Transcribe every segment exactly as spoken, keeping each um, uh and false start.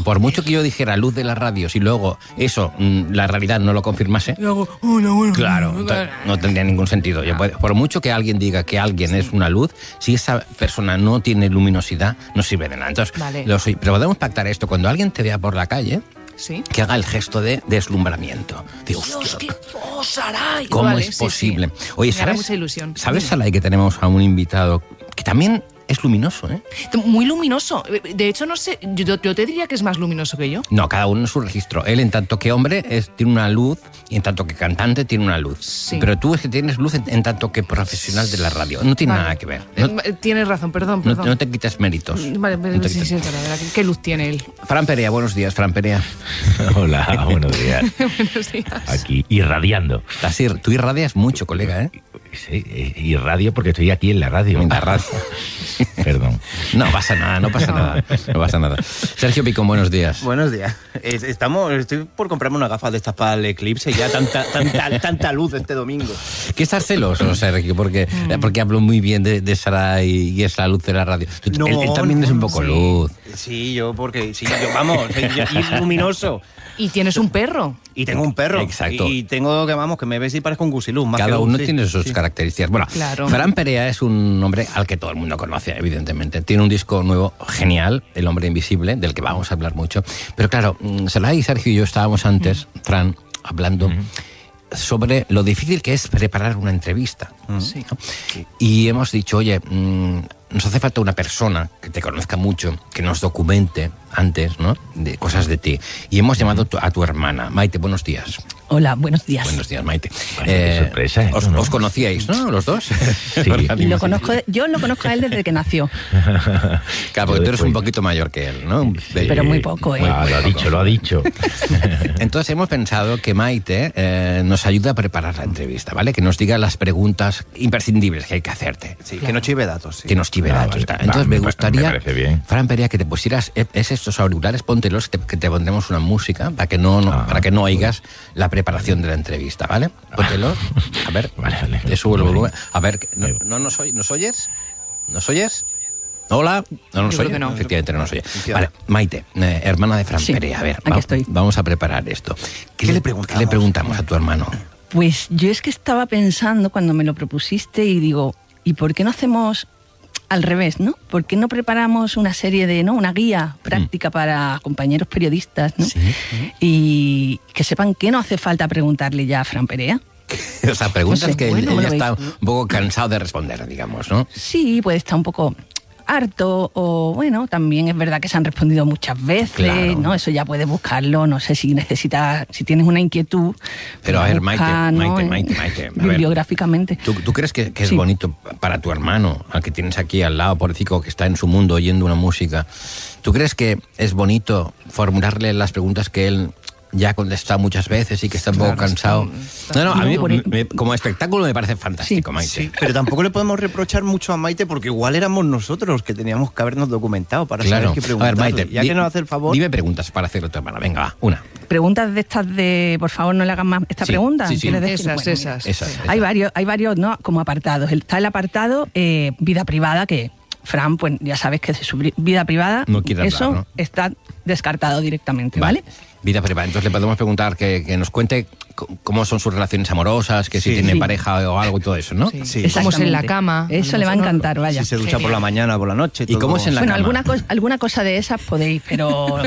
por mucho que yo dijera luz de las radios y luego eso, la realidad no lo confirmase, Hago, hola, bueno, claro, no tendría ningún sentido. Yo, por mucho que alguien diga que alguien es una luz, si esa persona no tiene luminosidad, no sirve de nada. Entonces, vale. lo soy, pero podemos pactar esto. Cuando alguien te vea por la calle, ¿sí? que haga el gesto de deslumbramiento. Dios, Dios, qué oh, Saray. ¿Cómo vale, es sí, posible? Sí. Oye, Me ¿sabes, mucha ilusión. ¿sabes, Saray, que tenemos a un invitado que también es luminoso, ¿eh? Muy luminoso. De hecho, no sé, yo, yo te diría que es más luminoso que yo. No, cada uno en su registro. Él, en tanto que hombre, es, tiene una luz, y en tanto que cantante, tiene una luz. Sí. Pero tú es que tienes luz en, en tanto que profesional de la radio. No tiene vale. nada que ver. No, eh, Tienes razón, perdón, perdón. No, no te quites méritos. Vale, no te sí, quites. sí, es verdad, verdad. ¿Qué luz tiene él? Fran Perea, buenos días, Fran Perea. Hola, buenos días. Buenos días. Aquí, irradiando. Así, tú irradias mucho, colega, ¿eh? Sí, irradio porque estoy aquí en la radio. En la radio. Perdón. No pasa nada, no pasa no. nada. No pasa nada. Sergio Picón, buenos días. Buenos días. Estamos, estoy por comprarme unas gafas de estas para el eclipse, ya tanta, tanta, tanta luz este domingo. ¿Qué estás celoso, Sergio? Porque, mm. porque hablo muy bien de, de Saray y es la luz de la radio. No, él, él también no, es un poco sí. luz. Sí, yo porque, sí, yo, vamos, y luminoso. Y tienes un perro. Y tengo un perro. Exacto. Y tengo que, vamos, que me ves y parezco un gusiluz. Más Cada que uno sí, tiene sus sí. características. Bueno, claro. Fran Perea es un hombre al que todo el mundo conoce, evidentemente. Tiene un disco nuevo genial, El hombre invisible, del que vamos a hablar mucho. Pero claro, Saray, Sergio y yo estábamos antes, mm. Fran, hablando... Mm. sobre lo difícil que es preparar una entrevista. Sí. ¿no? Y hemos dicho, oye, mmm, nos hace falta una persona que te conozca mucho, que nos documente antes, ¿no?, de cosas de ti. Y hemos llamado a tu hermana. Maite, buenos días. Hola, buenos días. Buenos días, Maite. Bueno, eh, qué sorpresa. ¿eh? Os, ¿no? os conocíais, ¿no?, los dos. Sí. Lo conozco, yo lo conozco a él desde que nació. Claro, porque tú eres un poquito mayor que él, ¿no? Sí, pero muy poco, ¿eh? Ah, lo ha dicho, lo ha dicho. Entonces hemos pensado que Maite eh, nos ayude a preparar la entrevista, ¿vale? Que nos diga las preguntas imprescindibles que hay que hacerte. Sí, claro. Que nos chive datos. Sí. Que nos chive Ah, datos. vale. Entonces Va, me me gustaría, parece bien. Fran Perea, que te pusieras es estos auriculares, póntelos, que te, que te pondremos una música para que no, no, ah, para que no oigas la preparación de la entrevista, ¿vale? Póntelos. A ver, vale, vale. te subo el volumen. A ver, ¿no, no nos, oy, ¿nos oyes? ¿Nos oyes? Hola, no nos oyes. No. Efectivamente no nos oye. Vale, Maite, eh, hermana de Fran sí, Perea, a ver, aquí va, estoy. vamos a preparar esto. ¿Qué, ¿Qué le, le preguntamos? ¿Qué le preguntamos a tu hermano? Pues yo es que estaba pensando cuando me lo propusiste y digo, ¿y por qué no hacemos al revés, no? ¿Por qué no preparamos una serie de, no, una guía práctica mm. para compañeros periodistas, ¿no? Sí. Y que sepan que no hace falta preguntarle ya a Fran Perea. O sea, preguntas no sé, que bueno, él, él ya veis? está un poco cansado de responder, digamos, ¿no? Sí, puede estar un poco harto o, bueno, también es verdad que se han respondido muchas veces, claro. ¿no? Eso ya puedes buscarlo, no sé si necesitas, si tienes una inquietud. Pero a ver, Maite, busca, Maite, ¿no? Maite, Maite, a bibliográficamente. Ver, ¿tú, ¿Tú crees que, que es sí. bonito para tu hermano, al que tienes aquí al lado, pobrecito, que está en su mundo oyendo una música? ¿Tú crees que es bonito formularle las preguntas que él ya ha contestado muchas veces y que está un poco claro, cansado? Está, está, no, no, a mí me, me, como espectáculo me parece fantástico, sí, Maite. Sí, pero tampoco le podemos reprochar mucho a Maite porque igual éramos nosotros los que teníamos que habernos documentado para claro. saber qué preguntarle. A ver, Maite, ya di, que nos hace el favor... Dime preguntas para hacerlo a tu hermana. Venga, va, una. Preguntas de estas de, por favor, no le hagan más esta sí, pregunta. Sí, sí. Decir? Esas, bueno, esas, esas, esas. Hay varios, hay varios, ¿no?, como apartados. Está el apartado eh, vida privada, que Fran, pues ya sabes que de su vida privada, no quiere eso hablar, ¿no? está descartado directamente, ¿vale? vale. Vida privada. Entonces le podemos preguntar que, que nos cuente cómo son sus relaciones amorosas, que si sí, tiene sí. pareja o algo y todo eso, ¿no? Sí, sí. Cómo es en la cama. Eso le va a encantar, vaya. Si se ducha por la mañana o por la noche. ¿Y todo. Cómo es en la bueno, cama? Bueno, alguna, co alguna cosa de esas podéis, pero... o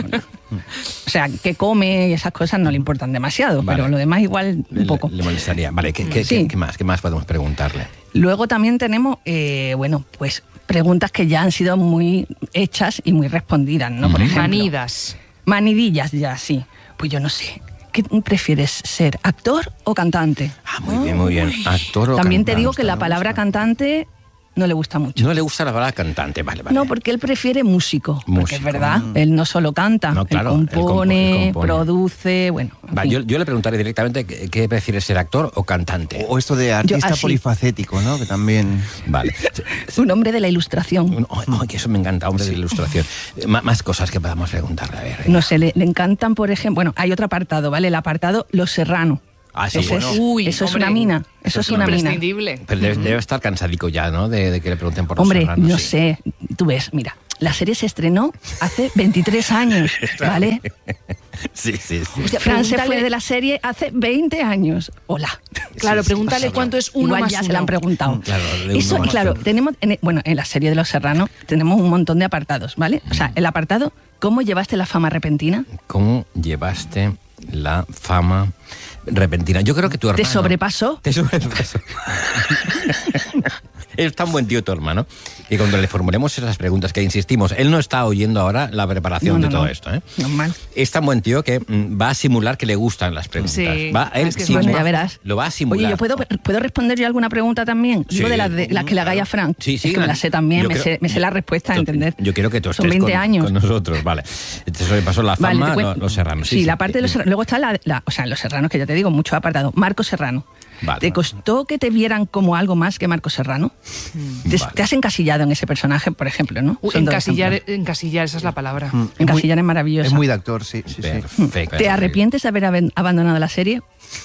sea, que come y esas cosas no le importan demasiado, vale. pero lo demás igual un poco. Le, le molestaría. Vale, ¿qué, qué, sí. qué, qué más? ¿Qué más podemos preguntarle? Luego también tenemos, eh, bueno, pues preguntas que ya han sido muy hechas y muy respondidas, ¿no? Por ejemplo, manidas. Manidillas ya, sí. Pues yo no sé. ¿Qué prefieres ser, actor o cantante? Ah, muy bien, muy bien. Actor o También cantante. te digo que la palabra cantante no le gusta mucho. No le gusta la palabra cantante, vale, vale. No, porque él prefiere músico. músico. Porque es verdad, mm. él no solo canta, no, claro, él, compone, él, compo él compone, produce, bueno. Va, yo, yo le preguntaré directamente qué, qué prefiere ser, actor o cantante. O esto de artista yo, polifacético, ¿no? Que también... Vale. Un hombre de la ilustración. Oh, oh, que eso me encanta, hombre sí. de la ilustración. M más cosas que podamos preguntarle, a ver. Venga. No sé, le, le encantan, por ejemplo... Bueno, hay otro apartado, ¿vale? El apartado Los Serrano. Ah, sí, eso bueno. es, Uy, eso hombre, es una mina. Eso es una mina. Imprescindible. Pero debe, debe estar cansadico ya, ¿no? De, de que le pregunten por los Hombre, serranos. no sí. sé. Tú ves, mira. la serie se estrenó hace veintitrés años, ¿vale? Sí, sí, sí. Hostia, Fran se pregúntale- fue de la serie hace veinte años. Hola. Claro, Sí, sí, pregúntale pasa, cuánto es uno Igual más ya uno. se la han preguntado. Claro, de Eso, uno más claro, uno. tenemos, en, bueno, en la serie de Los Serranos tenemos un montón de apartados, ¿vale? O sea, el apartado, ¿cómo llevaste la fama repentina? ¿Cómo llevaste la fama repentina? Yo creo que tu hermano... ¿Te sobrepasó? Te sobrepasó. Es tan buen tío tu hermano que cuando le formulemos esas preguntas, que insistimos, él no está oyendo ahora la preparación No, no, de todo no. esto, ¿eh? Normal. Es tan buen tío que mm, va a simular que le gustan las preguntas. Sí, va, él es que es simula- más Bueno, ya verás. Lo va a simular. Oye, ¿yo puedo, ¿puedo responder yo alguna pregunta también? Digo Sí. de las, de, las que le hagáis a Frank. Sí, sí, Es que me la- las sé también, yo me, creo- sé, me sé la respuesta, yo- ¿entender? Yo quiero que tú Son estés veinte con, años. con nosotros, vale. Te sobrepasó la Vale, fama, te cuen- lo- los serranos. Sí, la parte de los serranos. Luego está la, la- o sea, los serranos, que ya te digo, muchos apartados. Marco Serrano. Vale. ¿Te costó que te vieran como algo más que Marco Serrano? Te, Vale. te has encasillado en ese personaje, por ejemplo, ¿no? Uy, Son dos encasillar, ejemplos. encasillar, esa es la palabra. Mm, es Encasillar muy- es maravilloso. Es muy de actor, sí, sí, sí. Perfecto. ¿Te arrepientes de haber aben- abandonado la serie?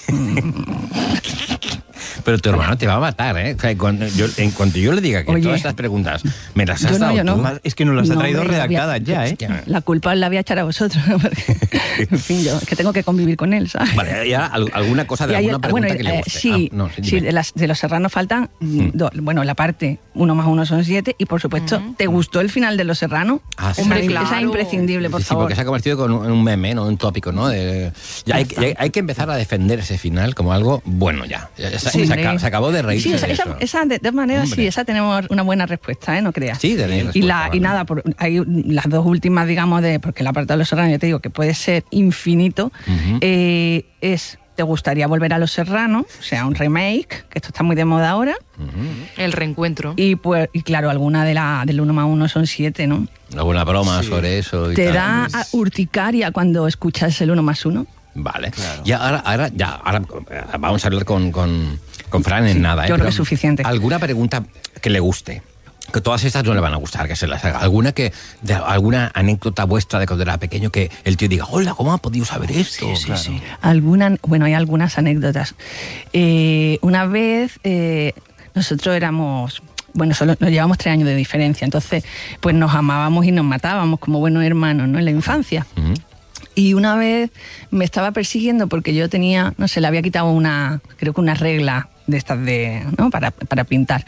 Pero tu hermano te va a matar, ¿eh? O sea, cuando yo, en cuanto yo le diga que Oye. todas estas preguntas me las has Yo no, dado yo no. tú... Además, es que nos las ha No, traído hombre, redactadas había- ya, ¿eh? Hostia. La culpa la voy a echar a vosotros, porque, en fin, yo que tengo que convivir con él, ¿sabes? Vale, ya al- alguna cosa de Y hay- alguna pregunta bueno, que le eh, guste. sí, Ah, no, sí, dime. de, las, de los serranos faltan, mm, do- bueno, la parte uno más uno son siete y por supuesto, ¿te gustó el final de los serranos? Ah, sí. Hombre, Esa- claro. Esa es imprescindible, por Sí, sí, favor. porque se ha convertido con un, en un meme, ¿no? Un tópico, ¿no? De- ya hay, ya hay- hay que empezar a defender ese final como algo bueno ya. Ya- ya se, Sí, se hombre. aca- se acabó de reírse Sí, esa, de esa- eso. esa, de todas maneras, Hombre. sí, esa tenemos una buena respuesta, ¿eh? No creas. Sí, tenéis y, respuesta, la, vale. y nada, por, hay las dos últimas, digamos, de porque el apartado de los serranos, ya te digo, que puede ser infinito, Ujú. eh, es, ¿te gustaría volver a los serranos? O sea, un remake, que esto está muy de moda ahora. El reencuentro. Y pues, y claro, alguna de la del uno más uno son siete, ¿no? Alguna broma sobre eso y ¿Te tal. da a- urticaria cuando escuchas el uno más uno? Vale. Y ahora, ahora, ya, ahora eh, vamos a hablar con, con, con Fran en Sí, nada. ¿eh? yo creo Pero que es suficiente. ¿Alguna pregunta que le guste? Que todas estas no le van a gustar, que se las haga. ¿Alguna que de alguna anécdota vuestra de cuando era pequeño que el tío diga, hola, ¿cómo ha podido saber esto? Sí, sí, sí. Alguna, bueno, hay algunas anécdotas. Eh, una vez eh, nosotros éramos, bueno, solo nos llevamos tres años de diferencia, entonces pues nos amábamos y nos matábamos como buenos hermanos, ¿no? En la infancia. Ujú. Y una vez me estaba persiguiendo porque yo tenía, no sé, le había quitado una, creo que una regla de estas de, ¿no? Para, para pintar.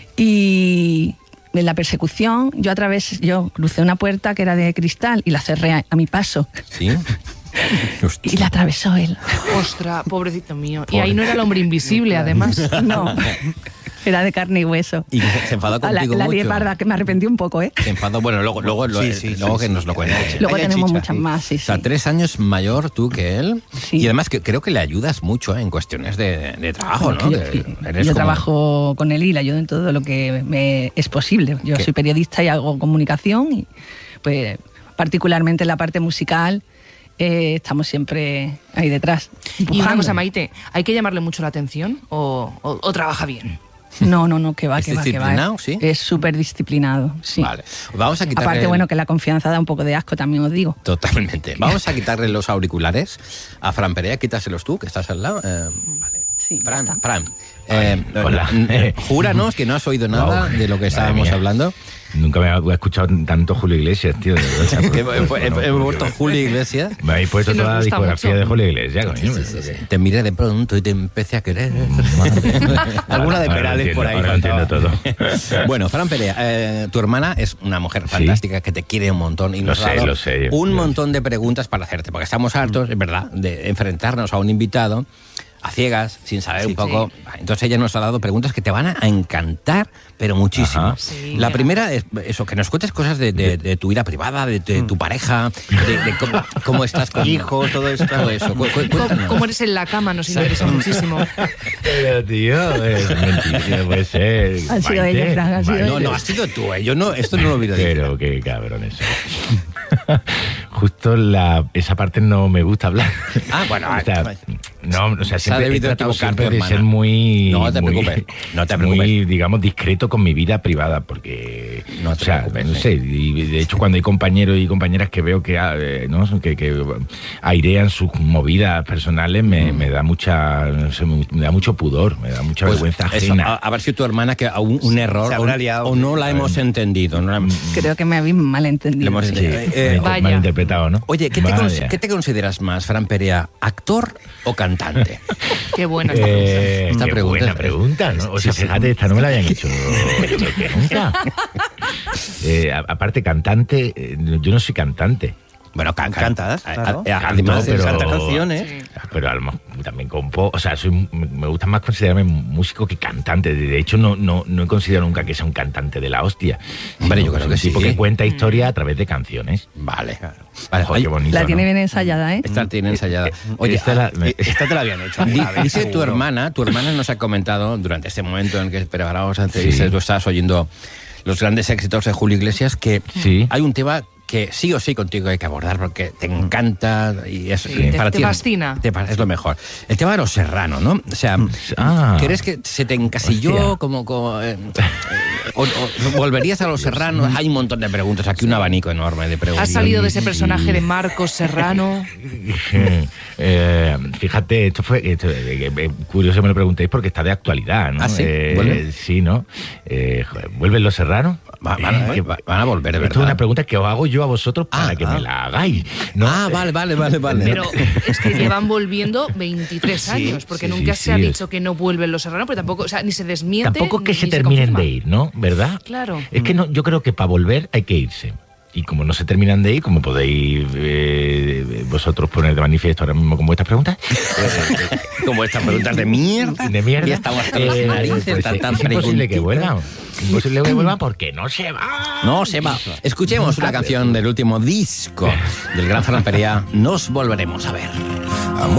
Y en la persecución yo a través, yo crucé una puerta que era de cristal y la cerré a, a mi paso. ¿Sí? Hostia. Y la atravesó él. Ostras, pobrecito mío. Y ahí no era el hombre invisible, además. No, era de carne y hueso. Y se enfadó A la, contigo la mucho. lié parda, que me arrepentí un poco, ¿eh? Se enfadó, bueno, luego, luego, lo- Sí, sí, luego sí, que sí. nos lo cuente. Luego Hay la tenemos chicha, muchas sí. más, sí, O sea, sí. tres años mayor tú que él. Sí. Y además que creo que le ayudas mucho ¿eh? en cuestiones de, de trabajo, ¿no? Yo, Que yo eres como- trabajo con él y le ayudo en todo lo que me es posible. Yo ¿Qué? soy periodista y hago comunicación y pues particularmente en la parte musical eh, estamos siempre ahí detrás. Y una empujando. cosa, Maite, ¿hay que llamarle mucho la atención o, o- o trabaja bien? No, no, no, que va, ¿Es que va, que va. disciplinado, sí? Es súper disciplinado, sí. Vale. Vamos a quitarle... Aparte, bueno, que la confianza da un poco de asco, también os digo. Totalmente. Vamos a quitarle los auriculares a Fran Perea. Quítaselos tú, que estás al lado. Eh, vale. Sí, ya Fran, está. Fran. eh, Hola. eh, júranos que no has oído nada Wow. de lo que Madre estábamos mía. hablando. Nunca me he escuchado tanto Julio Iglesias, tío. de verdad. O sea, He, por- por- he- por- he por- vuelto Julio Iglesias. Me habéis puesto Sí, nos toda la gusta discografía mucho. de Julio Iglesias, coño. Sí, sí, sí. Te miré de pronto y te empecé a querer. Alguna de Ahora Perales entiendo, por ahí ahora entiendo faltaba. todo. Bueno, Fran Perea, eh, tu hermana es una mujer fantástica que te quiere un montón y Lo nos ha sé, dado lo sé. un Yo- montón de preguntas para hacerte, porque estamos hartos, es verdad, de enfrentarnos a un invitado a ciegas, sin saber un poco. Entonces ella nos ha dado preguntas que te van a encantar, pero muchísimo. Ajá. Sí, La mira. primera es eso, que nos cuentes cosas de, de- de tu vida privada, de, de tu pareja, de, de cómo, cómo estás con Hijos, todo eso. todo eso. Cu- cu- ¿Cómo, cuéntanos. cómo eres en la cama? Nos interesa muchísimo. Pero, tío, es mentira, no puede ser. Han sido Maite, ellos, Fran, han sido Maite. No, no, has sido tú, ¿eh? Yo no, esto no lo olvido. Pero qué cabrones. Justo la, esa parte no me gusta hablar. Ah, bueno, O sea, ah, No, o sea, Se ha siempre he debido tratado equivocar siempre tu de hermana. ser muy... No te muy- preocupes, no te Muy, preocupes. digamos, discreto con mi vida privada, porque... No te o sea, preocupes, no sí. sé, y de hecho cuando hay compañeros y compañeras que veo que, ah, eh, ¿no? que, que airean sus movidas personales, me, me da mucha... no sé, me da mucho pudor, me da mucha Pues vergüenza eso, ajena. a, a ver si tu hermana, que a un, un error Se o, habrá liado. o no la hemos entendido. No la- Creo que me habéis malentendido. Le hemos Sí, entendido. Eh, mal- Vaya. malinterpretado, ¿no? Oye, ¿qué te, Vaya. cons- ¿qué te consideras más, Fran Perea, actor o cantante? Qué buena esta Eh, Esta qué pregunta buena es- pregunta, ¿no? O sea, Sí, sí. fíjate, esta no me la habían hecho yo creo que nunca. Eh, a- aparte, cantante, eh, yo no soy cantante. Bueno, can- can- Cantas, a- claro. a- a- Canto, además, pero- Canta canciones. Pero a lo mejor también compo, o sea, soy, me gusta más considerarme músico que cantante. De hecho, no, no, no he considerado nunca que sea un cantante de la hostia. Hombre, yo Sino creo es que sí. un tipo que cuenta historia a través de canciones. Vale. Vale, Joder, oye, qué bonito, La ¿no? tiene bien ensayada, ¿eh? esta tiene ensayada. Oye, Oye, esta la- me- Eh, Esta te la habían hecho. Di- alguna vez, Dice tu seguro. hermana, tu hermana nos ha comentado durante este momento en el que preparábamos la entrevista, Sí. tú estabas oyendo los grandes éxitos de Julio Iglesias, que Sí. hay un tema que sí o sí contigo hay que abordar porque te encanta y es Sí, te- te ti fascina. te pa- es lo mejor. El tema de los serranos, ¿no? O sea, Ah. ¿crees que se te encasilló Hostia. como, como, eh, o, o volverías a los serranos? Hay un montón de preguntas, aquí un abanico enorme de preguntas. Has salido de ese personaje de Marcos Serrano. Eh, fíjate, esto fue esto, eh, eh, curioso que me lo preguntéis porque está de actualidad, ¿no? ¿Ah, sí? Eh, ¿Vuelve? sí, ¿no? Eh, joder, ¿vuelven los serranos? Va- van, a- Eh, va- van a volver, de Esto es verdad. una pregunta que os hago yo a vosotros para Ah, que ah. me la hagáis. ¿no? Ah, vale, vale, vale, vale. Pero es que llevan volviendo veintitrés años, porque sí, nunca sí, se ha sí. dicho que no vuelven los serranos, pero tampoco, o sea, ni se desmiente. Tampoco que ni se terminen confirma. de ir, ¿no? ¿Verdad? Claro. Es que no, yo creo que para volver hay que irse. Y como no se terminan de ir, como podéis eh, vosotros poner de manifiesto ahora mismo con vuestras preguntas, Como estas preguntas de mierda. de mierda, Y estamos hasta las eh, narices, pues, tantas es imposible que preguntitas. vuelvan. Imposible que vuelvan porque no se va. No se va. Escuchemos una canción del último disco del gran Fran Perea. Nos volveremos a ver.